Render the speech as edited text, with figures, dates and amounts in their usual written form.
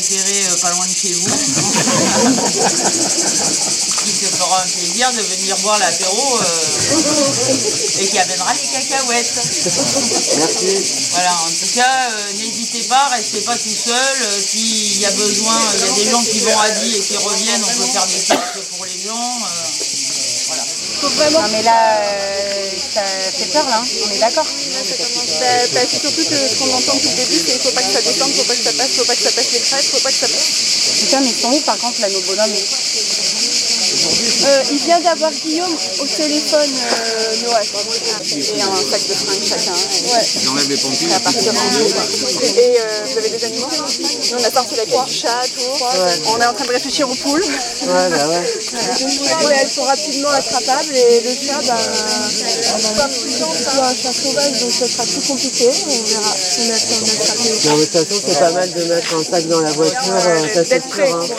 préféré pas loin de chez vous. Qui te fera un plaisir de venir boire l'apéro et qui amènera les cacahuètes. Merci. Voilà, en tout cas, n'hésitez pas, restez pas tout seul. S'il y a besoin, il y a des gens qui vont à Die et qui reviennent, on peut faire des tests pour les gens. Voilà. Non mais là, ça fait peur là, on est d'accord. C'est surtout que ce qu'on entend depuis le début, c'est qu'il ne faut pas que ça descende, faut pas que ça passe, faut pas que ça passe les crêpes, faut pas que ça passe. Putain, mais ils sont où par contre là nos bonhommes? Il vient d'avoir Guillaume au téléphone, Noël. Et un sac de fringues chacun. Ouais. Ils enlèvent les pompiers. À partir et vous avez des animaux? Nous on a sorti la petite chat, tout. Ouais. On est en train de réfléchir aux poules. Ouais, bah ouais. Ouais, elles sont rapidement attrapables et le chat, c'est un chat sauvage, donc ça sera plus compliqué. On verra si on a attrapé. Non, mais de toute façon, c'est pas mal de mettre un sac dans la voiture, ça c'est sûr. Hein.